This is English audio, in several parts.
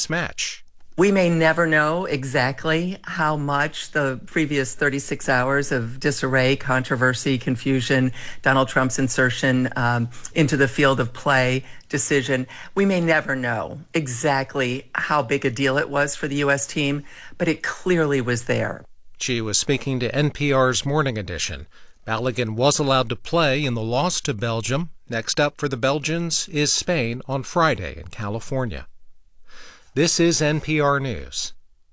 tonight's match. We may never know exactly how much the previous 36 hours of disarray, controversy, confusion, Donald Trump's insertion into the field of play decision. We may never know exactly how big a deal it was for the U.S. team, but it clearly was there. She was speaking to NPR's Morning Edition. Balogun was allowed to play in the loss to Belgium. Next up for the Belgians is Spain on Friday in California. This is NPR News.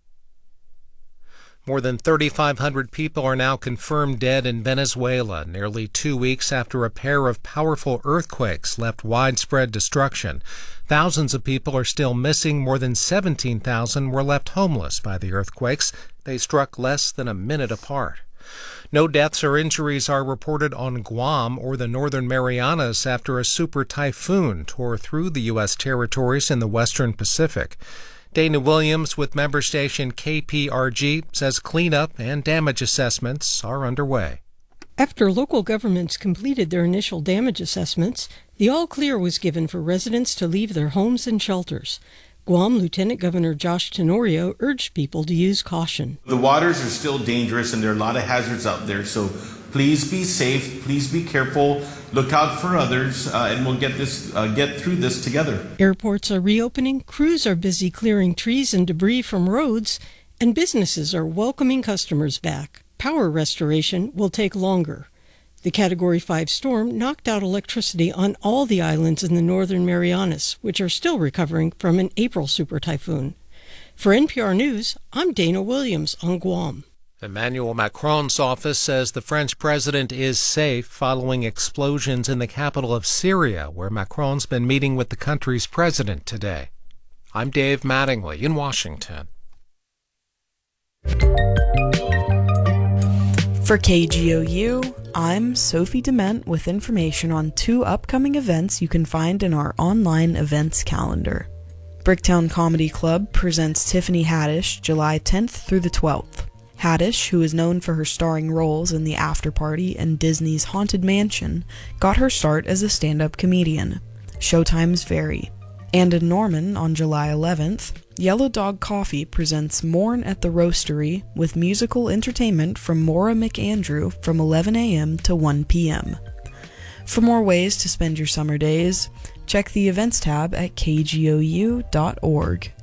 More than 3,500 people are now confirmed dead in Venezuela, nearly 2 weeks after a pair of powerful earthquakes left widespread destruction. Thousands of people are still missing. More than 17,000 were left homeless by the earthquakes. They struck less than a minute apart. No deaths or injuries are reported on Guam or the Northern Marianas after a super typhoon tore through the U.S. territories in the Western Pacific. Dana Williams with member station KPRG says cleanup and damage assessments are underway. After local governments completed their initial damage assessments, the all-clear was given for residents to leave their homes and shelters. Guam Lieutenant Governor Josh Tenorio urged people to use caution. The waters are still dangerous and there are a lot of hazards out there, so please be safe, please be careful, look out for others, and we'll get through this together. Airports are reopening, crews are busy clearing trees and debris from roads, and businesses are welcoming customers back. Power restoration will take longer. The Category 5 storm knocked out electricity on all the islands in the Northern Marianas, which are still recovering from an April super typhoon. For NPR News, I'm Dana Williams on Guam. Emmanuel Macron's office says the French president is safe following explosions in the capital of Syria, where Macron's been meeting with the country's president today. I'm Dave Mattingly in Washington. For KGOU, I'm Sophie Dement with information on 2 upcoming events you can find in our online events calendar. Bricktown Comedy Club presents Tiffany Haddish July 10th through the 12th. Haddish, who is known for her starring roles in The After Party and Disney's Haunted Mansion, got her start as a stand-up comedian. Showtimes vary. And in Norman on July 11th, Yellow Dog Coffee presents Morn at the Roastery with musical entertainment from Maura McAndrew from 11 a.m. to 1 p.m. For more ways to spend your summer days, check the events tab at kgou.org.